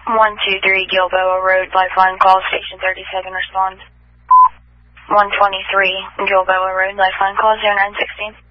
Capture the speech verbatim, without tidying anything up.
one two three Gilboa Road, Lifeline call, station thirty-seven, respond. one twenty-three Gilboa Road, Lifeline call, zero nine sixteen.